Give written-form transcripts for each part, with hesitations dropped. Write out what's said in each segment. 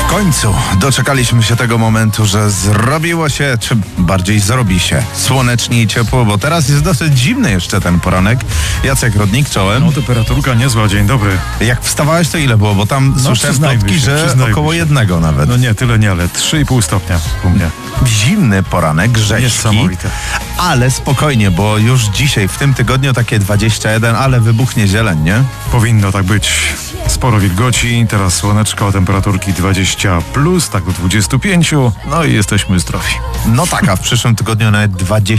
końcu doczekaliśmy się tego momentu, że zrobiło się, czy bardziej zrobi się słonecznie i ciepło, bo teraz jest dosyć zimny jeszcze ten poranek. Jacek Rodnik, czołem. No, temperaturka niezła, dzień dobry. Jak wstawałeś, to ile było? Bo tam słyszałem plotki, że około 1 nawet. No nie, tyle nie, ale 3,5 stopnia u mnie. Zimny poranek, rzeźki. Niesamowite. Ale spokojnie, bo już dzisiaj, w tym tygodniu takie 21, ale wybuchnie zieleń, nie? Powinno tak być. Sporo wilgoci, teraz słoneczko, temperaturki 20+, tak do 25, no i jesteśmy zdrowi. No tak, a w przyszłym tygodniu nawet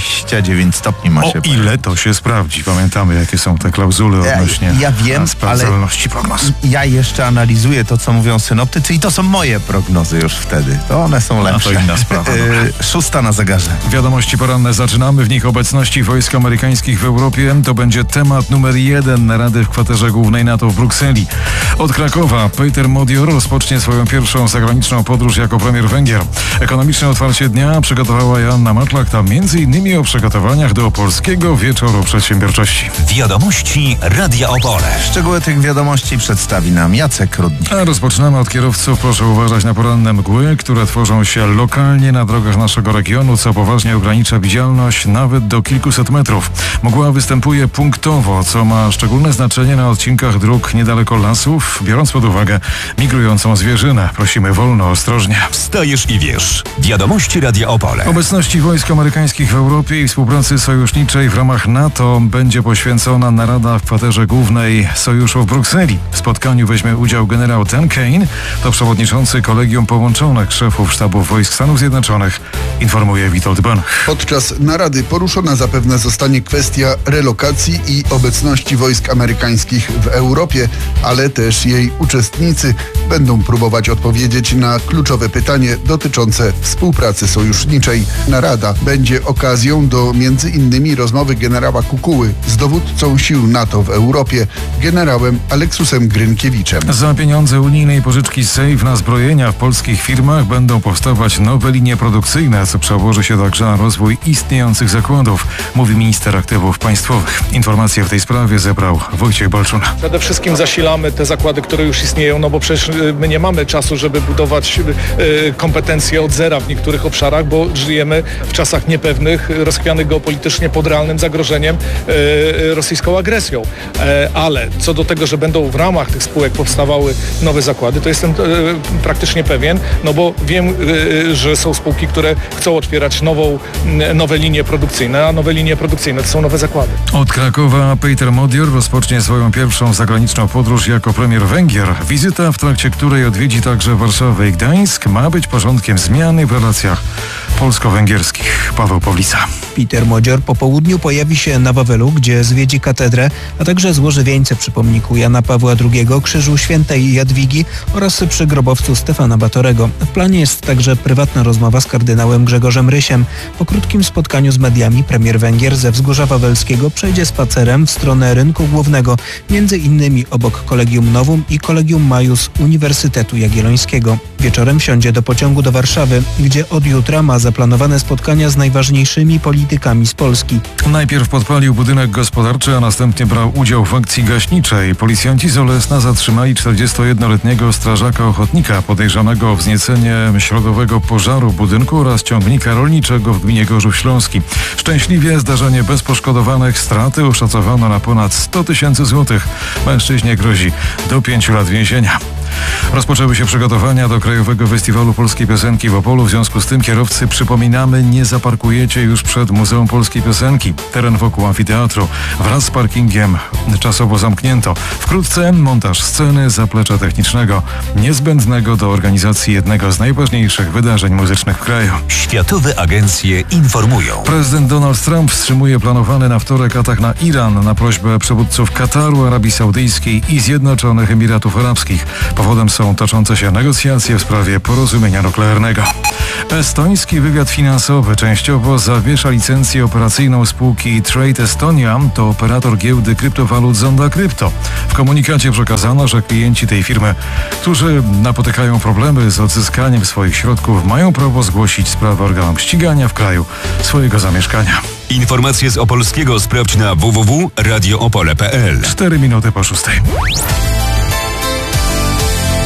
29 stopni ma się. O ile to się sprawdzi. Pamiętamy, jakie są te klauzule odnośnie ja wiem, sprawdzalności prognoz. Ja jeszcze analizuję to, co mówią synoptycy i to są moje prognozy już wtedy. To one są lepsze. To inna sprawa. 6 na zegarze. Wiadomości poranne zaczynamy. W nich obecności wojsk amerykańskich w Europie. To będzie temat numer 1 narady w kwaterze głównej NATO w Brukseli. Od Krakowa Peter Modior rozpocznie swoją pierwszą zagraniczną podróż jako premier Węgier. Ekonomiczne otwarcie dnia przygotowała Joanna Matlak, a m.in. o przygotowaniach do polskiego wieczoru przedsiębiorczości. Wiadomości Radia Opole. Szczegóły tych wiadomości przedstawi nam Jacek Rodnik. A rozpoczynamy od kierowców. Proszę uważać na poranne mgły, które tworzą się lokalnie na drogach naszego regionu, co poważnie ogranicza widzialność nawet do kilkuset metrów. Mgła występuje punktowo, co ma szczególne znaczenie na odcinkach dróg niedaleko lasów, biorąc pod uwagę migrującą zwierzynę. Prosimy wolno, ostrożnie. Wstajesz i wiesz. Wiadomości Radia Opole. Obecności wojsk amerykańskich w Europie i współpracy sojuszniczej w ramach NATO będzie poświęcona narada w kwaterze głównej sojuszu w Brukseli. W spotkaniu weźmie udział generał Dan Kane, to przewodniczący Kolegium Połączonych Szefów Sztabów Wojsk Stanów Zjednoczonych, informuje Witold Banach. Podczas narady poruszona zapewne zostanie kwestia relokacji i obecności wojsk amerykańskich w Europie, ale też jej uczestnicy będą próbować odpowiedzieć na kluczowe pytanie dotyczące współpracy sojuszniczej. Narada będzie okazją do m.in. rozmowy generała Kukuły z dowódcą sił NATO w Europie, generałem Aleksusem Grynkiewiczem. Za pieniądze unijnej pożyczki SAFE na zbrojenia w polskich firmach będą powstawać nowe linie produkcyjne, co przełoży się także na rozwój istniejących zakładów, mówi minister aktywów państwowych. Informacje w tej sprawie zebrał Wojciech Balczuna. Przede wszystkim zasilamy te zakłady, które już istnieją, no bo przecież my nie mamy czasu, żeby budować kompetencje od zera w niektórych obszarach, bo żyjemy w czasach niepewnych, rozchwianych geopolitycznie pod realnym zagrożeniem rosyjską agresją. Ale co do tego, że będą w ramach tych spółek powstawały nowe zakłady, to jestem praktycznie pewien, no bo wiem, że są spółki, które chcą otwierać nowe linie produkcyjne, a nowe linie produkcyjne to są nowe zakłady. Od Krakowa Peter Modior rozpocznie swoją pierwszą zagraniczną podróż jako premier Węgier. Wizyta, w trakcie której odwiedzi także Warszawę i Gdańsk, ma być początkiem zmiany w relacjach polsko-węgierskich. Paweł Pawlica. Peter Modior po południu pojawi się na Wawelu, gdzie zwiedzi katedrę, a także złoży wieńce przy pomniku Jana Pawła II, Krzyżu Świętej Jadwigi oraz przy grobowcu Stefana Batorego. W planie jest także prywatna rozmowa z kardynałem Grzegorzem Rysiem. Po krótkim spotkaniu z mediami premier Węgier ze Wzgórza Wawelskiego przejdzie spacerem w stronę Rynku Głównego, między innymi obok Collegium Novum i Collegium Maius Uniwersytetu Jagiellońskiego. Wieczorem wsiądzie do pociągu do Warszawy, gdzie od jutra ma zaplanowane spotkania z najważniejszymi politykami z Polski. Najpierw podpalił budynek gospodarczy, a następnie brał udział w akcji gaśniczej. Policjanci z Olesna zatrzymali 41-letniego strażaka ochotnika podejrzanego o wzniecenie środowego pożaru budynku oraz ciągnika rolniczego w gminie Gorzów Śląski. Szczęśliwie zdarzenie bez poszkodowanych, straty oszacowano na ponad 100 000 złotych. Mężczyźnie grozi do 5 lat więzienia. Rozpoczęły się przygotowania do Krajowego Festiwalu Polskiej Piosenki w Opolu. W związku z tym kierowcy, przypominamy, nie zaparkujecie już przed Muzeum Polskiej Piosenki. Teren wokół amfiteatru wraz z parkingiem czasowo zamknięto. Wkrótce montaż sceny, zaplecza technicznego niezbędnego do organizacji jednego z najważniejszych wydarzeń muzycznych w kraju. Światowe agencje informują. Prezydent Donald Trump wstrzymuje planowany na wtorek atak na Iran na prośbę przywódców Kataru, Arabii Saudyjskiej i Zjednoczonych Emiratów Arabskich. Powodem są toczące się negocjacje w sprawie porozumienia nuklearnego. Estoński wywiad finansowy częściowo zawiesza licencję operacyjną spółki Trade Estonia, to operator giełdy kryptowalut Zonda Krypto. W komunikacie przekazano, że klienci tej firmy, którzy napotykają problemy z odzyskaniem swoich środków, mają prawo zgłosić sprawę organom ścigania w kraju swojego zamieszkania. Informacje z Opolskiego sprawdź na www.radioopole.pl. 4 minuty po 6.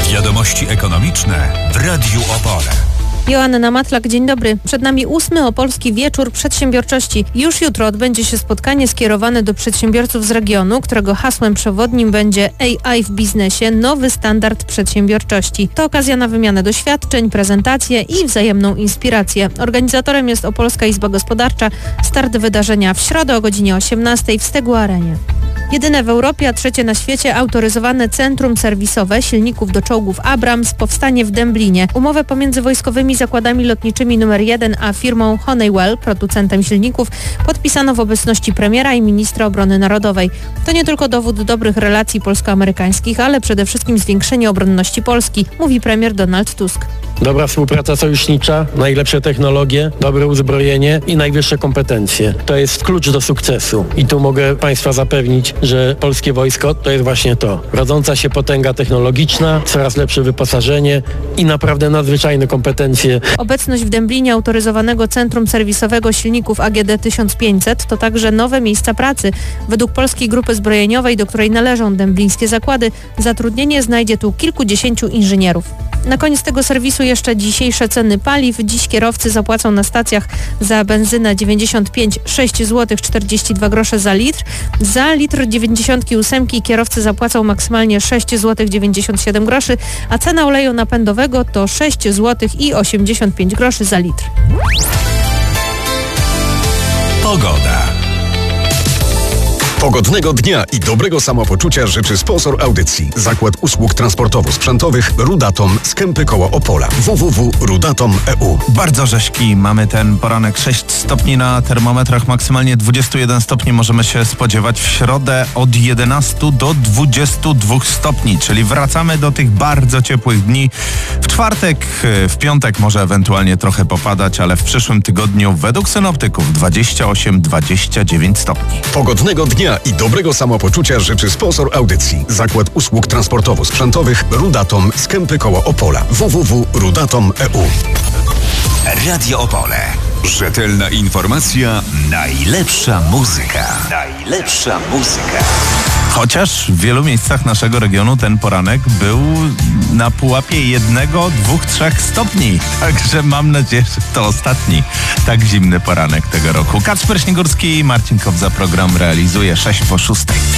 Wiadomości ekonomiczne w Radiu Opole. Joanna Matlak, dzień dobry. Przed nami 8. Opolski Wieczór Przedsiębiorczości. Już jutro odbędzie się spotkanie skierowane do przedsiębiorców z regionu, którego hasłem przewodnim będzie AI w biznesie, nowy standard przedsiębiorczości. To okazja na wymianę doświadczeń, prezentacje i wzajemną inspirację. Organizatorem jest Opolska Izba Gospodarcza. Start wydarzenia w środę o godzinie 18 w Stegu Arenie. Jedyne w Europie, a trzecie na świecie autoryzowane centrum serwisowe silników do czołgów Abrams powstanie w Dęblinie. Umowę pomiędzy Wojskowymi Zakładami Lotniczymi nr 1 a firmą Honeywell, producentem silników, podpisano w obecności premiera i ministra obrony narodowej. To nie tylko dowód dobrych relacji polsko-amerykańskich, ale przede wszystkim zwiększenie obronności Polski, mówi premier Donald Tusk. Dobra współpraca sojusznicza, najlepsze technologie, dobre uzbrojenie i najwyższe kompetencje. To jest klucz do sukcesu. I tu mogę Państwa zapewnić, że polskie wojsko to jest właśnie to. Rodząca się potęga technologiczna, coraz lepsze wyposażenie i naprawdę nadzwyczajne kompetencje. Obecność w Dęblinie autoryzowanego centrum serwisowego silników AGD 1500 to także nowe miejsca pracy. Według Polskiej Grupy Zbrojeniowej, do której należą dęblińskie zakłady, zatrudnienie znajdzie tu kilkudziesięciu inżynierów. Na koniec tego serwisu jeszcze dzisiejsze ceny paliw. Dziś kierowcy zapłacą na stacjach za benzynę 95 6 zł 42 grosze za litr. Za litr 98 kierowcy zapłacą maksymalnie 6 zł 97 groszy, a cena oleju napędowego to 6 zł i 85 groszy za litr. Pogoda. Pogodnego dnia i dobrego samopoczucia życzy sponsor audycji. Zakład Usług Transportowo-Sprzętowych Rudatom z Kępy koło Opola. www.rudatom.eu. Bardzo rzeźki mamy ten poranek. 6 stopni na termometrach, maksymalnie 21 stopni możemy się spodziewać w środę od 11 do 22 stopni, czyli wracamy do tych bardzo ciepłych dni. W czwartek, w piątek może ewentualnie trochę popadać, ale w przyszłym tygodniu według synoptyków 28-29 stopni. Pogodnego dnia i dobrego samopoczucia życzy sponsor audycji. Zakład Usług Transportowo-Sprzętowych Rudatom z Kępy koło Opola. www.rudatom.eu. Radio Opole. Rzetelna informacja, najlepsza muzyka. Najlepsza muzyka. Chociaż w wielu miejscach naszego regionu ten poranek był na pułapie 1, 2, 3 stopni. Także mam nadzieję, że to ostatni tak zimny poranek tego roku. Kacper Śniegórski i Marcin Kowza program realizuje 6 po 6.